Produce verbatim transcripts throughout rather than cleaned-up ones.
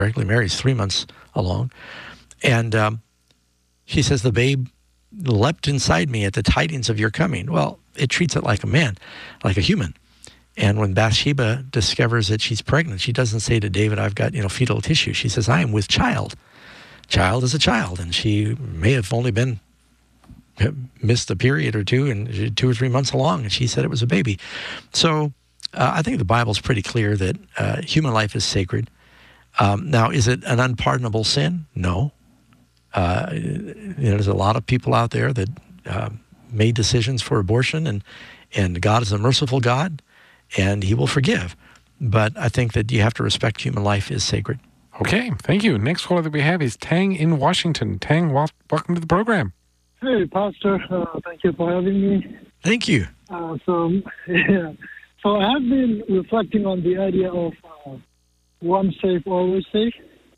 correctly. Mary's three months along. And um, she says, the babe leapt inside me at the tidings of your coming. Well, it treats it like a man, like a human. And when Bathsheba discovers that she's pregnant, she doesn't say to David, I've got, you know, fetal tissue. She says, I am with child. Child is a child. And she may have only been, missed a period or two and two or three months along. And she said it was a baby. So uh, I think the Bible's pretty clear that uh, human life is sacred. Um, now, is it an unpardonable sin? No. Uh, you know, there's a lot of people out there that uh, made decisions for abortion, and, and God is a merciful God, and he will forgive. But I think that you have to respect human life is sacred. Okay, thank you. Next caller that we have is Tang in Washington. Tang, wel- welcome to the program. Hey, Pastor. Uh, thank you for having me. Thank you. Uh, so, yeah. So I have been reflecting on the idea of uh, once saved, always saved.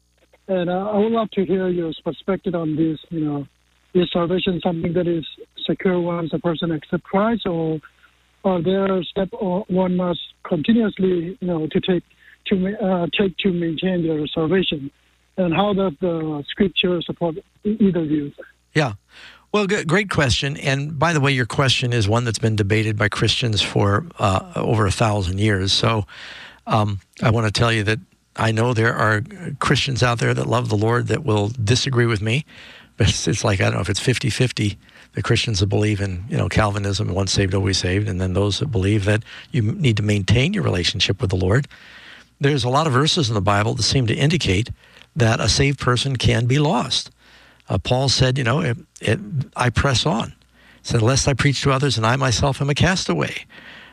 And uh, I would love to hear your perspective on this. You know, is salvation something that is secure once a person accepts Christ, or are there steps one must continuously, you know, to take to uh, take to maintain their salvation? And how does the Scripture support either view? Yeah. Well, g- great question. And by the way, your question is one that's been debated by Christians for uh, over a thousand years. So um, I want to tell you that I know there are Christians out there that love the Lord that will disagree with me, but it's, it's like, I don't know if it's fifty-fifty, the Christians that believe in, you know, Calvinism, once saved, always saved, and then those that believe that you need to maintain your relationship with the Lord. There's a lot of verses in the Bible that seem to indicate that a saved person can be lost. Uh, Paul said, you know, it, it, I press on. He said, lest I preach to others and I myself am a castaway.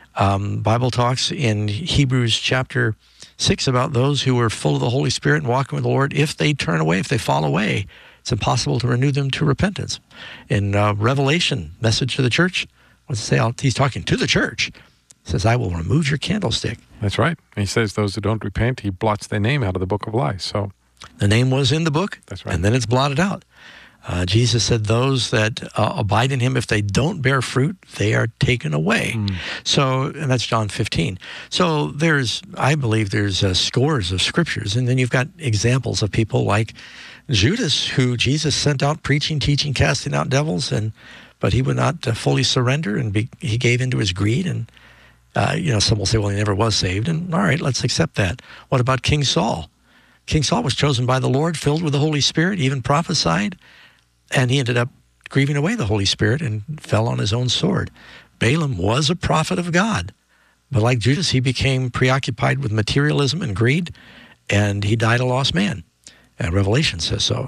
Um, Bible talks in Hebrews chapter six about those who are full of the Holy Spirit and walking with the Lord. If they turn away, if they fall away, it's impossible to renew them to repentance. In uh, Revelation, message to the church, what's it say? He's talking to the church. He says, I will remove your candlestick. That's right. And he says those who don't repent, he blots their name out of the book of life. So the name was in the book. That's right. And then it's blotted out. Uh, Jesus said those that uh, abide in him, if they don't bear fruit, they are taken away. Mm. So, and that's John fifteen. So there's, I believe there's uh, scores of scriptures. And then you've got examples of people like Judas, who Jesus sent out preaching, teaching, casting out devils, and but he would not uh, fully surrender, and be, he gave into his greed. And, uh, you know, some will say, well, he never was saved. And all right, let's accept that. What about King Saul? King Saul was chosen by the Lord, filled with the Holy Spirit, even prophesied. And he ended up grieving away the Holy Spirit and fell on his own sword. Balaam was a prophet of God. But like Judas, he became preoccupied with materialism and greed, and he died a lost man. And Revelation says so.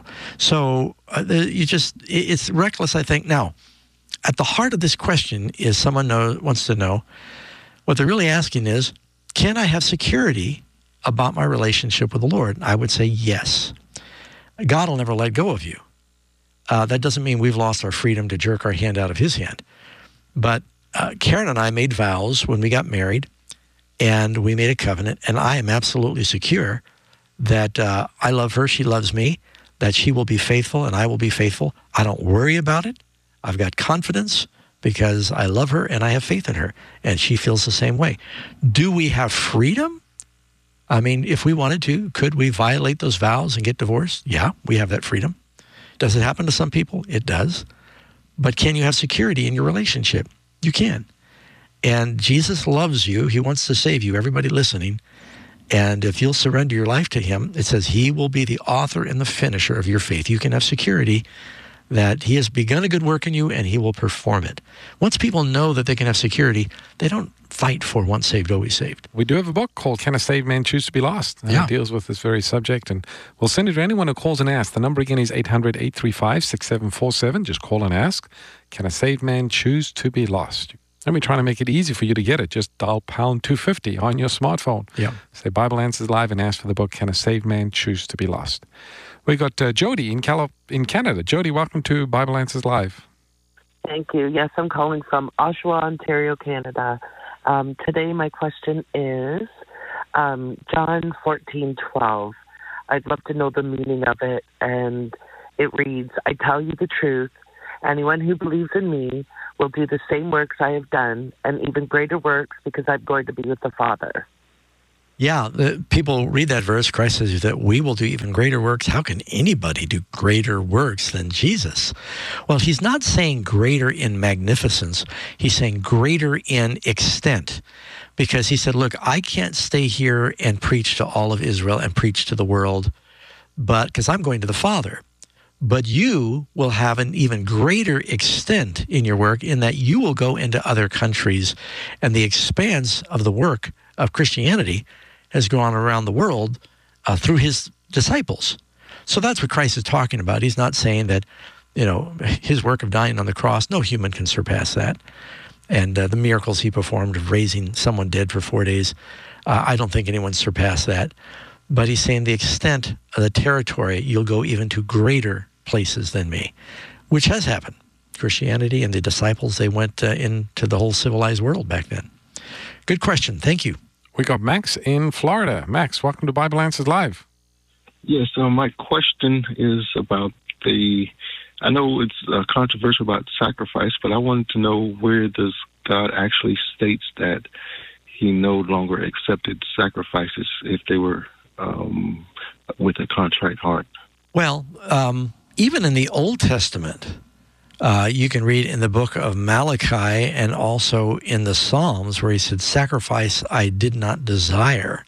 So uh, you just, it's reckless, I think. Now, at the heart of this question is someone knows, wants to know, what they're really asking is, can I have security about my relationship with the Lord? I would say yes. God will never let go of you. Uh, that doesn't mean we've lost our freedom to jerk our hand out of his hand. But uh, Karen and I made vows when we got married, and we made a covenant, and I am absolutely secure that uh, I love her, she loves me, that she will be faithful, and I will be faithful. I don't worry about it. I've got confidence because I love her, and I have faith in her, and she feels the same way. Do we have freedom? I mean, if we wanted to, could we violate those vows and get divorced? Yeah, we have that freedom. Does it happen to some people? It does. But can you have security in your relationship? You can. And Jesus loves you. He wants to save you, everybody listening. And if you'll surrender your life to him, it says he will be the author and the finisher of your faith. You can have security that he has begun a good work in you and he will perform it. Once people know that they can have security, they don't fight for once saved, always saved. We do have a book called Can a Saved Man Choose to Be Lost? And yeah. It deals with this very subject. And we'll send it to anyone who calls and asks. The number again is eight hundred, eight three five, six seven four seven. Just call and ask. Can a saved man choose to be lost? And we're trying to make it easy for you to get it. Just dial pound two fifty on your smartphone. Yeah. Say Bible Answers Live and ask for the book, Can a Saved Man Choose to Be Lost? We got uh, Jody in Cali- in Canada. Jody, welcome to Bible Answers Live. Thank you. Yes, I'm calling from Oshawa, Ontario, Canada. Um, today my question is um, John fourteen twelve. I'd love to know the meaning of it. And it reads, I tell you the truth, anyone who believes in me will do the same works I have done, and even greater works, because I'm going to be with the Father. Yeah, the, people read that verse. Christ says that we will do even greater works. How can anybody do greater works than Jesus? Well, he's not saying greater in magnificence. He's saying greater in extent. Because he said, look, I can't stay here and preach to all of Israel and preach to the world, but because I'm going to the Father. But you will have an even greater extent in your work in that you will go into other countries, and the expanse of the work of Christianity has gone around the world uh, through his disciples. So that's what Christ is talking about. He's not saying that, you know, his work of dying on the cross, no human can surpass that. And uh, the miracles he performed of raising someone dead for four days, uh, I don't think anyone surpassed that. But he's saying the extent of the territory, you'll go even to greater places than me, which has happened. Christianity and the disciples, they went uh, into the whole civilized world back then. Good question. Thank you. We got Max in Florida. Max, welcome to Bible Answers Live. Yes, uh, my question is about the, I know it's uh, controversial about sacrifice, but I wanted to know, where does God actually states that he no longer accepted sacrifices if they were um, with a contrite heart? Well, um, even in the Old Testament, uh, you can read in the book of Malachi and also in the Psalms where he said, sacrifice I did not desire.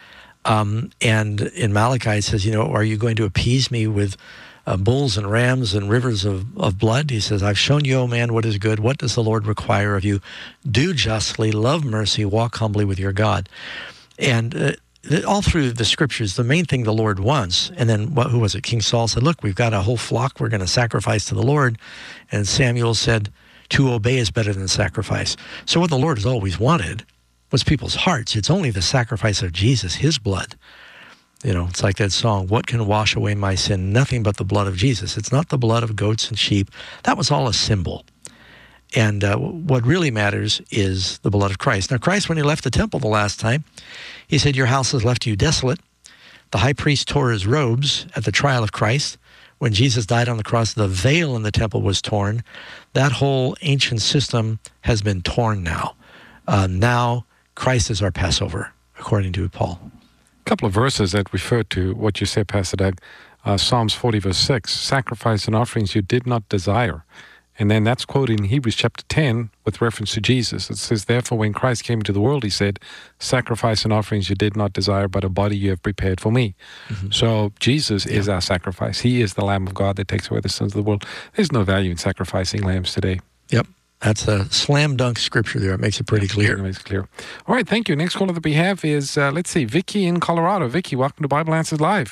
Um, and in Malachi it says, you know, are you going to appease me with uh, bulls and rams and rivers of, of blood? He says, I've shown you, O man, what is good. What does the Lord require of you? Do justly, love mercy, walk humbly with your God. And uh, all through the scriptures, the main thing the Lord wants, and then what, who was it? King Saul said, look, we've got a whole flock we're going to sacrifice to the Lord. And Samuel said, to obey is better than sacrifice. So what the Lord has always wanted was people's hearts. It's only the sacrifice of Jesus, his blood. You know, it's like that song, what can wash away my sin? Nothing but the blood of Jesus. It's not the blood of goats and sheep. That was all a symbol. And uh, what really matters is the blood of Christ. Now, Christ, when he left the temple the last time, he said, your house has left you desolate. The high priest tore his robes at the trial of Christ. When Jesus died on the cross, the veil in the temple was torn. That whole ancient system has been torn now. Uh, now, Christ is our Passover, according to Paul. A couple of verses that refer to what you said, Pastor Doug. Uh, Psalms forty, verse six, sacrifice and offerings you did not desire. And then that's quoted in Hebrews chapter ten with reference to Jesus. It says, therefore, when Christ came into the world, he said, sacrifice and offerings you did not desire, but a body you have prepared for me. Mm-hmm. So Jesus yeah. is our sacrifice. He is the Lamb of God that takes away the sins of the world. There's no value in sacrificing lambs today. Yep. That's a slam dunk scripture there. It makes it pretty That's clear. It makes it clear. All right, thank you. Next caller that we have is, uh, let's see, Vicky in Colorado. Vicky, welcome to Bible Answers Live.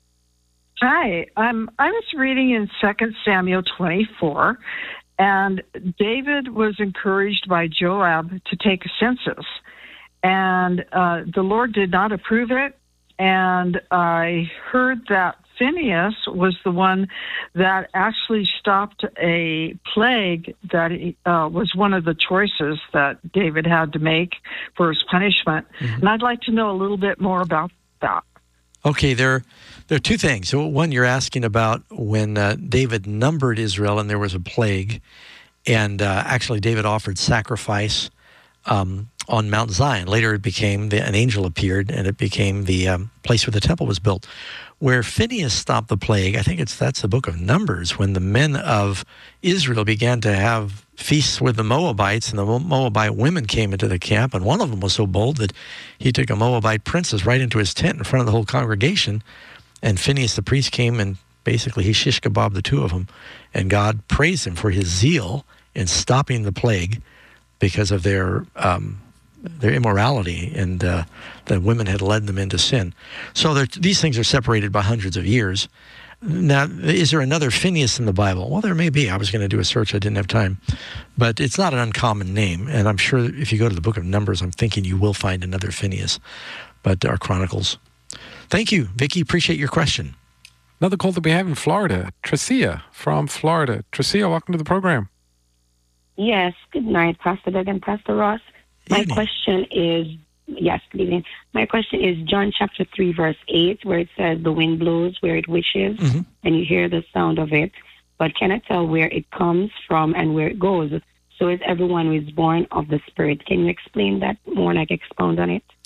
Hi. Um, I was reading in Second Samuel twenty-four, and David was encouraged by Joab to take a census. And uh, the Lord did not approve it. And I heard that Phinehas was the one that actually stopped a plague that uh, was one of the choices that David had to make for his punishment. Mm-hmm. And I'd like to know a little bit more about that. Okay, there, there are two things. So one, you're asking about when uh, David numbered Israel and there was a plague, and uh, actually David offered sacrifice um, on Mount Zion. Later it became, the, an angel appeared, and it became the um, place where the temple was built. Where Phinehas stopped the plague, I think it's that's the book of Numbers, when the men of Israel began to have feasts with the Moabites, and the Moabite women came into the camp, and one of them was so bold that he took a Moabite princess right into his tent in front of the whole congregation, and Phinehas the priest came and basically he shish kebabbed the two of them, and God praised him for his zeal in stopping the plague because of their um, their immorality, and uh, the women had led them into sin. So these things are separated by hundreds of years. Now, is there another Phinehas in the Bible? Well, there may be. I was going to do a search. I didn't have time. But it's not an uncommon name. And I'm sure if you go to the book of Numbers, I'm thinking you will find another Phinehas. But our Chronicles. Thank you, Vicky. Appreciate your question. Another call that we have in Florida, Tricia from Florida. Tricia, welcome to the program. Yes. Good night, Pastor Doug and Pastor Ross. My Evening. question is, yes, good evening. My question is John chapter three, verse eight, where it says the wind blows where it wishes, mm-hmm. and you hear the sound of it, but cannot tell where it comes from and where it goes. So is everyone who is born of the Spirit. Can you explain that more, like expound on it?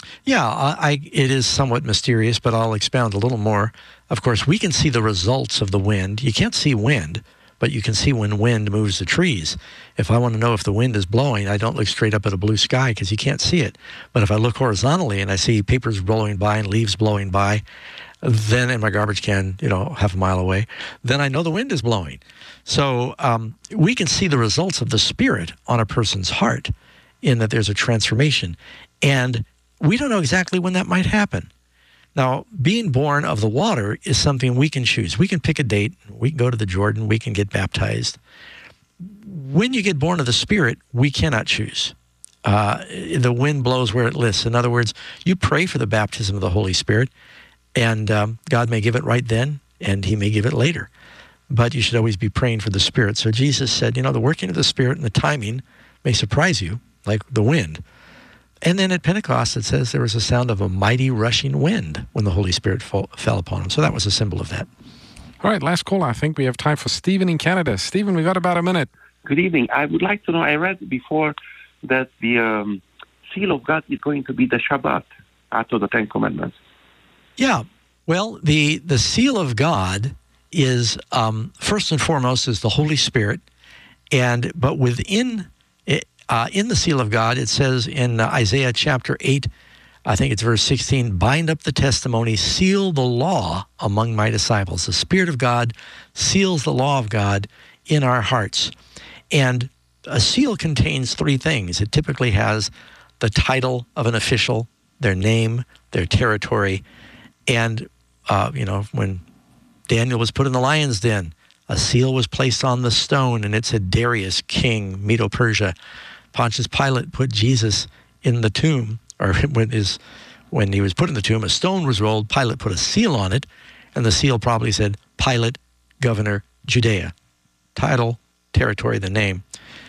Yeah, I, I, it is somewhat mysterious, but I'll expound a little more. Of course, we can see the results of the wind. You can't see wind, but you can see when wind moves the trees. If I want to know if the wind is blowing, I don't look straight up at a blue sky because you can't see it. But if I look horizontally and I see papers blowing by and leaves blowing by, then in my garbage can, you know, half a mile away, then I know the wind is blowing. So um, we can see the results of the Spirit on a person's heart in that there's a transformation. And we don't know exactly when that might happen. Now, being born of the water is something we can choose. We can pick a date. We can go to the Jordan. We can get baptized. When you get born of the Spirit, we cannot choose. Uh, the wind blows where it lists. In other words, you pray for the baptism of the Holy Spirit, and um, God may give it right then, and he may give it later. But you should always be praying for the Spirit. So Jesus said, you know, the working of the Spirit and the timing may surprise you, like the wind. And then at Pentecost, it says there was a sound of a mighty rushing wind when the Holy Spirit fell, fell upon him. So that was a symbol of that. All right, last call. I think we have time for Stephen in Canada. Stephen, we got about a minute. Good evening. I would like to know, I read before that the um, seal of God is going to be the Shabbat after the Ten Commandments. Yeah. Well, the, the seal of God is, um, first and foremost, is the Holy Spirit. And but within it, Uh, in the seal of God, it says in uh, Isaiah chapter eight, I think it's verse sixteen, bind up the testimony, seal the law among my disciples. The Spirit of God seals the law of God in our hearts. And a seal contains three things. It typically has the title of an official, their name, their territory. And, uh, you know, when Daniel was put in the lion's den, a seal was placed on the stone, and it said Darius, king, Medo-Persia. Pontius Pilate put Jesus in the tomb, or when his, when he was put in the tomb, a stone was rolled. Pilate put a seal on it, and the seal probably said Pilate, governor, Judea. Title, territory, the name.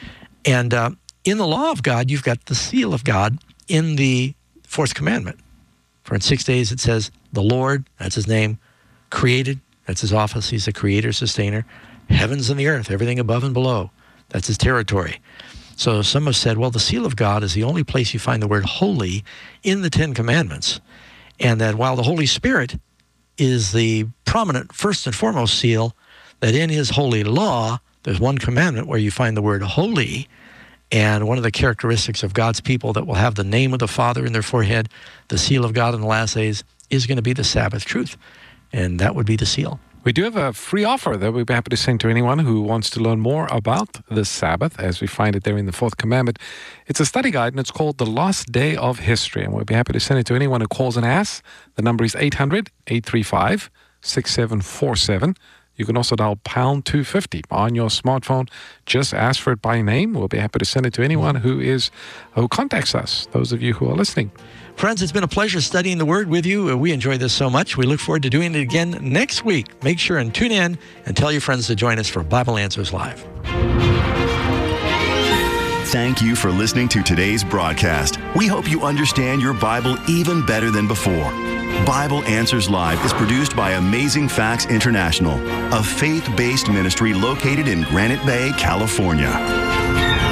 And uh, in the law of God, you've got the seal of God in the fourth commandment. For in six days it says, the Lord, that's his name, created, that's his office, he's the creator, sustainer, heavens and the earth, everything above and below, that's his territory. So some have said, well, the seal of God is the only place you find the word holy in the Ten Commandments. And that while the Holy Spirit is the prominent first and foremost seal, that in his holy law, there's one commandment where you find the word holy. And one of the characteristics of God's people that will have the name of the Father in their forehead, the seal of God in the last days, is going to be the Sabbath truth. And that would be the seal. We do have a free offer that we'd be happy to send to anyone who wants to learn more about the Sabbath, as we find it there in the fourth commandment. It's a study guide, and it's called The Lost Day of History. And we'll be happy to send it to anyone who calls and asks. The number is eight hundred, eight three five, six seven four seven. You can also dial pound two fifty on your smartphone. Just ask for it by name. We'll be happy to send it to anyone who is who contacts us, those of you who are listening. Friends, it's been a pleasure studying the Word with you. We enjoy this so much. We look forward to doing it again next week. Make sure and tune in and tell your friends to join us for Bible Answers Live. Thank you for listening to today's broadcast. We hope you understand your Bible even better than before. Bible Answers Live is produced by Amazing Facts International, a faith-based ministry located in Granite Bay, California.